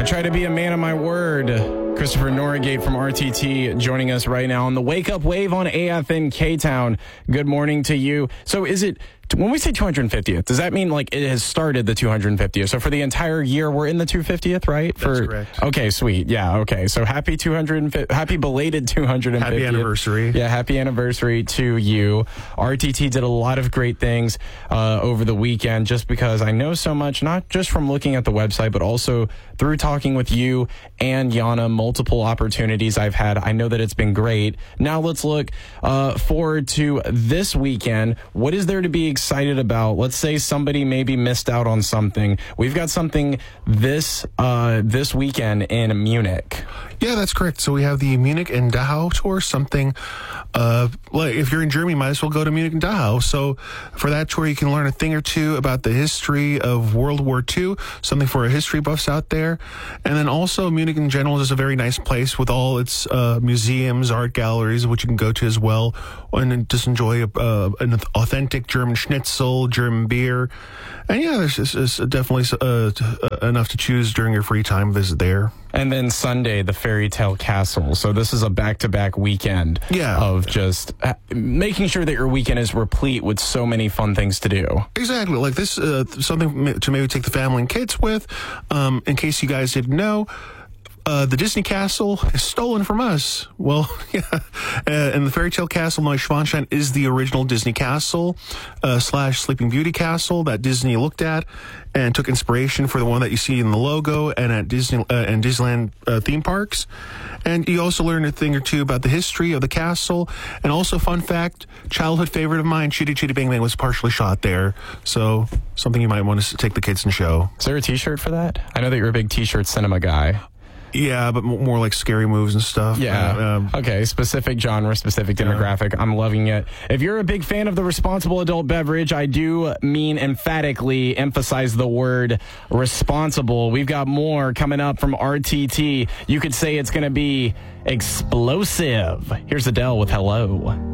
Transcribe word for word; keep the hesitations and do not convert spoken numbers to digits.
I try to be a man of my word. Christopher Norgate from R T T joining us right now on the Wake Up Wave on A F N K-Town. Good morning to you. So is it, when we say two hundred fiftieth, does that mean like it has started the two hundred fiftieth? So for the entire year, we're in the two hundred fiftieth, right? That's for, correct. Okay, sweet. Yeah, okay. So happy two hundred fifty, happy belated two hundred fiftieth. Happy anniversary. Yeah, happy anniversary to you. R T T did a lot of great things uh, over the weekend just because I know so much, not just from looking at the website, but also through talking with you and Yana, multiple opportunities I've had. I know that it's been great. Now let's look uh, forward to this weekend. What is there to be excited about? Let's say somebody maybe missed out on something. We've got something this uh, this weekend in Munich. Yeah, that's correct. So we have the Munich and Dachau tour, something, uh, like if you're in Germany, you might as well go to Munich and Dachau. So for that tour, you can learn a thing or two about the history of World War Two, something for our history buffs out there. And then also Munich in general is a very nice place with all its uh, museums, art galleries, which you can go to as well, and just enjoy a, uh, an authentic German schnitzel, German beer. And yeah, there's, there's definitely uh, enough to choose during your free time visit there. And then Sunday, the Fairy Tale Castle. So this is a back-to-back weekend yeah. of just making sure that your weekend is replete with so many fun things to do. Exactly. Like this, uh, something to maybe take the family and kids with. Um, in case you guys didn't know, Uh, the Disney Castle is stolen from us. Well, yeah. Uh, and the Fairy Tale Castle Neuschwanstein is the original Disney Castle uh, slash Sleeping Beauty Castle that Disney looked at and took inspiration for the one that you see in the logo and at Disney uh, and Disneyland uh, theme parks. And you also learn a thing or two about the history of the castle. And also, fun fact, childhood favorite of mine, Chitty Chitty Bang Bang, was partially shot there. So something you might want to take the kids and show. Is there a T-shirt for that? I know that you're a big T-shirt cinema guy. Yeah, but more like scary moves and stuff. Yeah. Uh, um, okay. Specific genre, specific demographic. Yeah. I'm loving it. If you're a big fan of the responsible adult beverage, I do mean emphatically emphasize the word responsible. We've got more coming up from R T T. You could say it's going to be explosive. Here's Adele with Hello.